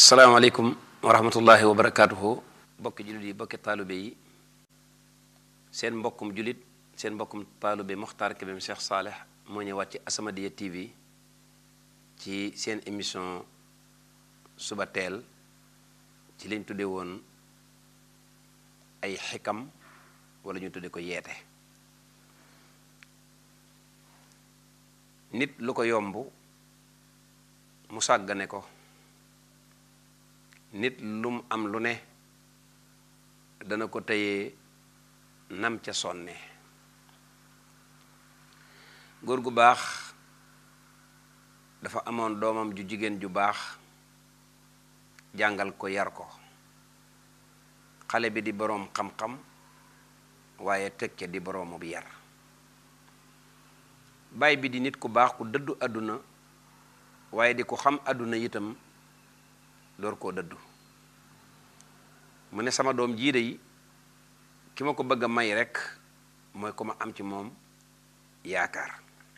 asalaamaaleykum wa rahmatullahi wa barakaatuhu bokki jullit yi bokki taalube yi seen mbokkum jullit seen mbokkum taalube Mokhtar Kébé Cheikh Saleh moo ñëwaat ci As-Samadiyya TV ci seen émission suba teel ci liñ tudde woon ay xikam wala ñu tudde ko yeete. nit lu ko yomb mu sàggane ko, nit lum am lu ne dana ko téye nam ca sonne. góor gu baax dafa amoon doomam ju jigéen ju baax, jàngal ko yar ko. xale bi di boroom xam-xam waaye tekke di boroomu bi yar. baay bi di nit ku baax ku dëddu àdduna waaye di ko xam àdduna itam door koo dëddu. mu ne sama doom jiide yi ki ma ko bëgg a may rekk mooy ko ma am ci moom yaakaar.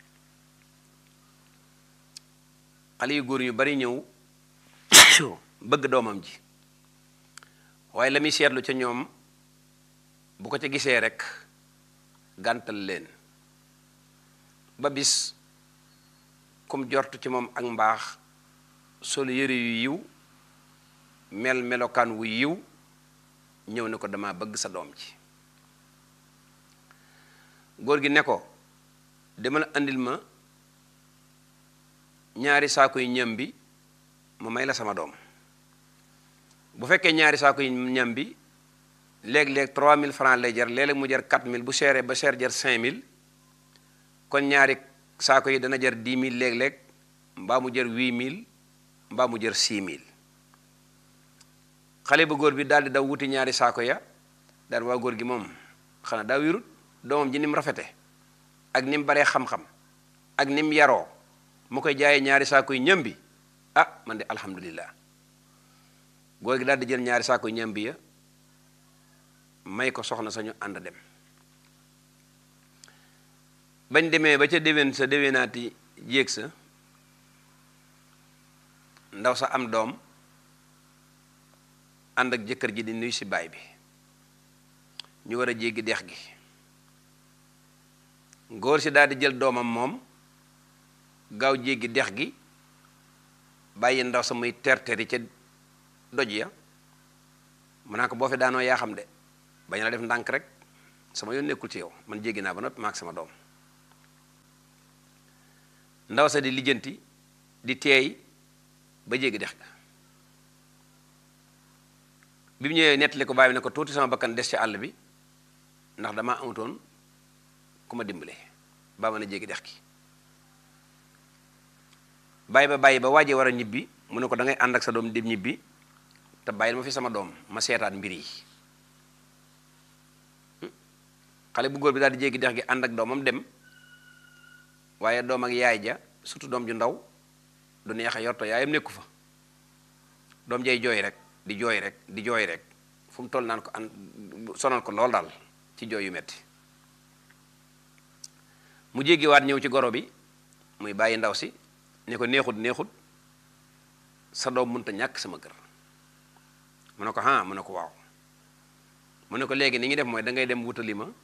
xale yu góor yu bari ñëw bëgg doomam ji waaye la muy seetlu ca ñoom bu ko ca gisee rekk gàntal leen ba bis kum jortu ci moom ak mbaax sol yëre yu yiw mel melokaan wu yiw ñëw ne ko dama bëgg sa doom ji. góor gi ne ko demal andil ma ñaari saako yu ñam bi ma may la sama doom. bu fekkee ñaari saako yu ñam bi léeg-léeg 3000 francs lay jar, léeg-léeg mu jar 4000, bu seeree ba seer jar 5000, kon ñaari saako yi dana jar 10 000 léeg-léeg, mbaa mu jar 8000, mbaa mu jar 6000. xale bu góor bi daal di daw wuti ñaari saako ya daal waa góor gi moom xanaa daa wirut doomam ji ni mu rafete ak ni mu baree xam-xam ak ni mu yaroo mu koy jaayee ñaari saako yu ñam bi, ah man de alhamdulillah. góor gi daal di jël ñaari saako yu ñam bi ya may ko soxna sañu ànd dem. bañ demee ba ca déwén sa déwénaati jéeg sa ndaw sa am doom ànd ak jëkkër ji di nuyu si baay bi, ñu war a jéggi dex gi. góor si daal di jël doomam moom gaaw jéggi dex gi bàyyi ndaw sa muy terteri ca doj ya. mu naa ko boo fi daanoo yaa xam de, bañ la def ndànk rek, sama yoon nekkul ci yow, man jéggi naa ba noppi maak sama doom. ndaw sa di lijjanti di teey ba jéggi dex ga. bi mu ñëwee nettali ko baay bi ne ko tuuti sama bakkan des ci àll bi ndax damaa amutoon ku ma dimbale ba mën a jéggi dex gi. baay ba bàyyi ba waajee war a ñibbi mu ne ko da ngay ànd ak sa doom dem ñibbi te bàyyil ma fi sama doom ma seetaat mbir yi. xale bu góor bi daal di jéggi dex gi ànd ak doomam dem, waaye doom ak yaay ja surtout doom ju ndaw du neex a yorto yaayam nekku fa. doom jay jooy rek di jooy rek di jooy rek fu mu toll naan ko sonal ko lool daal ci jooy yu metti. mu jéggiwaat ñëw ci goro bi muy bàyyi ndaw si ne ko neexut sa doom mënta ñàkk sama kër. mu ne ko ah mu ne ko waaw. mu ne ko léegi ni ngi def mooy da ngay dem wutali ma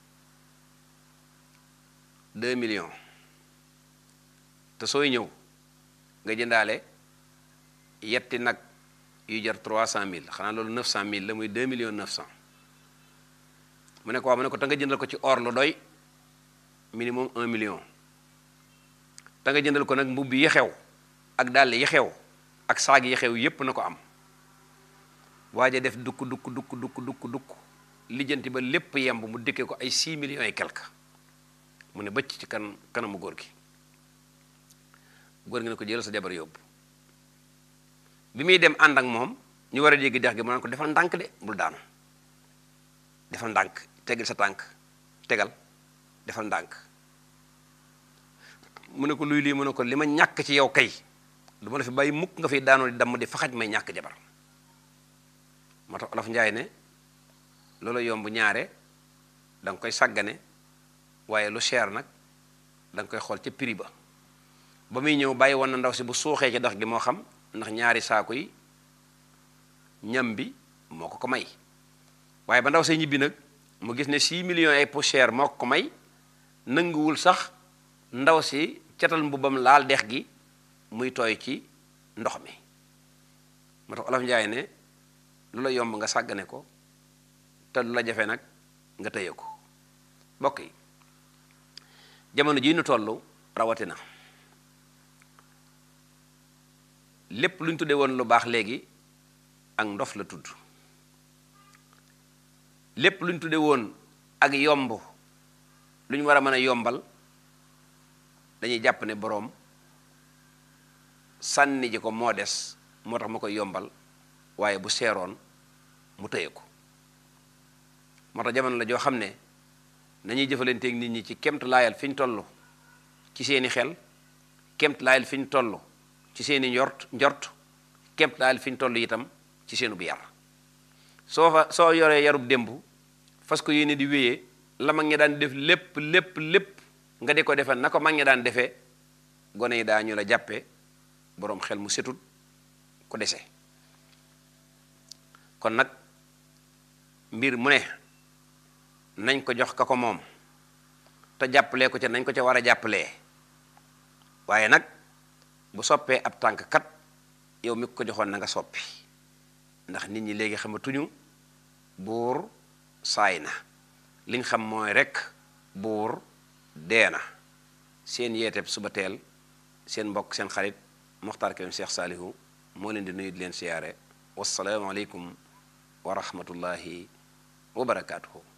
2 millions te sooy ñëw nga jëndaale yetti nag yu jar 300 000, xanaa loolu 900 000 la, muy 2 millions 900. mu ne ko waaw mu ne ko te nga jëndal ko ci or lu doy minimum 1 million. te nga jëndal ko nag mbubb yi xew ak dàll yi xew ak saag yi xew yépp na ko am. waaje def dukk lijjanti ba lépp yemb mu dikkee ko ay 6 millions et quelque. mu ne bëcc ci kanamu góor gi. góor gi ne ko jël sa jabar yóbbu. bi muy dem ànd ak moom ñu war a jéggi dex gi mu naan ko defal ndànk de bul daanu, defal ndànk, tegal sa tànk, tegal, defal ndànk. mu ne ko luy lii mu ne ko li ma ñàkk ci yow kay du ma la fi bàyyi mukk nga fiy daanoo di damm di faxaj may ñàkk jabar. moo tax Olof Njaay ne loolu yomb ñaare da nga koy sàggane, waaye lu cher nag da nga koy xool ca prix ba. ba muy ñëw bàyyi woon na ndaw si bu suuxee ci dox gi moo xam ndax ñaari saako yi ñam bi moo ko may waaye ba ndaw say ñibbi nag mu gis ne 6 millions ay poussière moo ko may nanguwul sax ndaw si catal mbubam laal dex gi muy tooy ci ndox mi moo tax Olof Njaay ne lu la yomb nga sàggane ko te lu la jafe nag nga tëye ko bokk yi jamono jii nu tollu rawatina lépp lu ñu tuddee woon lu baax léegi ak ndof la tudd lépp lu ñu tuddee woon ak yomb lu ñu war a mën a yombal dañuy jàpp ne boroom sànni ji ko moo des moo tax ma koy yombal waaye bu seeroon mu tëye ko moo tax jamono la joo xam ne nañuy jëfalanteeg nit ñi ci kemt laayal fi ñu toll ci seeni xel kemt laayal fi ñu toll ci seeni njort kemt laayal fi ñu toll itam ci seenu bu yar soo yoree yarub démb fas ko yéene di wéyee la mag ñi daan def lépp nga di ko defe na ko mag ñi daan defee gone yi daa ñu la jàppe boroom xel mu setut ko dese kon nag mbir mu ne nañ ko jox ka ko moom te jàppalee ko ca nañ ko ca war a jàppalee waaye nag bu soppee ab tànk kat yow mi ko joxoon na nga soppi ndax nit ñi léegi xamatuñu buur saay na liñ xam mooy rekk buur dee na seen yeeteb suba teel seen mbokk seen xarit Mokhtar Kébé Cheikh Salihu moo leen di nuyu di leen siyaare wassalaamu aleykum wa rahmatullahi wa barakaatuhu